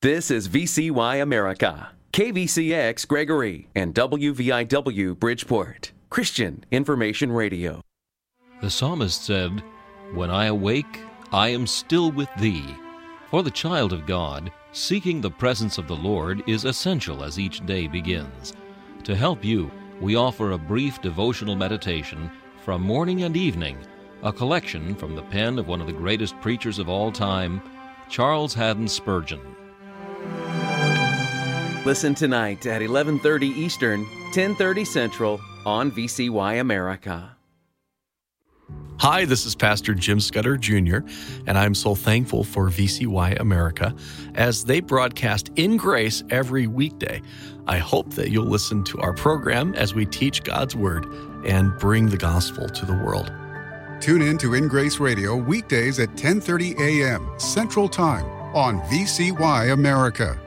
This is VCY America, KVCX Gregory, and WVIW Bridgeport, Christian Information Radio. The psalmist said, "When I awake, I am still with thee." For the child of God, seeking the presence of the Lord is essential as each day begins. To help you, we offer a brief devotional meditation from morning and evening, a collection from the pen of one of the greatest preachers of all time, Charles Haddon Spurgeon. Listen tonight at 11:30 Eastern, 10:30 Central on VCY America. Hi, this is Pastor Jim Scudder Jr., and I'm so thankful for VCY America as they broadcast In Grace every weekday. I hope that you'll listen to our program as we teach God's Word and bring the gospel to the world. Tune in to In Grace Radio weekdays at 10:30 a.m. Central Time on VCY America.